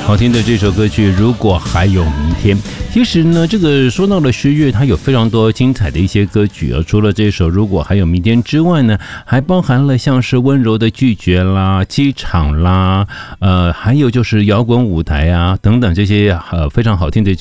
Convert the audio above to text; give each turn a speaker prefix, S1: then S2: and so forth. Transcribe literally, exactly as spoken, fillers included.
S1: 好听的这首歌曲《如果还有明天》。其实呢，这个说到了薛岳，他有非常多精彩的一些歌曲啊。除了这首《如果还有明天》之外呢，还包含了像是温柔的拒绝啦、机场啦，呃，还有就是摇滚舞台啊等等这些呃非常好听的。